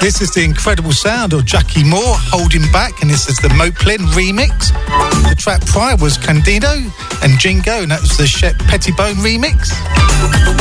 This is the incredible sound of Jackie Moore, Holding Back, and this is the Moplin remix. The track prior was Candido and Jingo, and that was the Shep Pettibone remix.